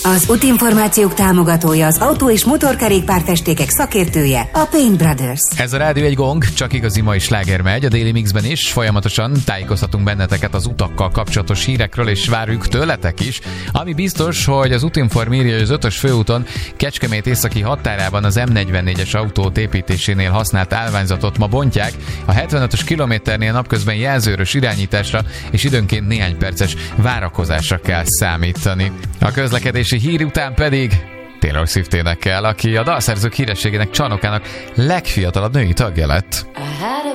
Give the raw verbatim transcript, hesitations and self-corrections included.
Az útinformációk támogatója, az autó- és motorkerékpárfestékek szakértője, a Paint Brothers. Ez a Rádió egy gong, csak igazi mai sláger megy a Daily Mixben is. Folyamatosan tájékoztatunk benneteket az utakkal kapcsolatos hírekről, és várjuk tőletek is. Ami biztos, hogy az Útinform írja, hogy az ötös főúton Kecskemét északi határában az M negyvennégyes autót építésénél használt állványzatot ma bontják. A hetvenötös kilométernél napközben jelzőrös irányításra és időnként néhány perces várakozásra kell számítani. A közlekedési hír után pedig Taylor Swift énekel, aki a dalszerzők hírességének csarnokának legfiatalabb női tagja lett.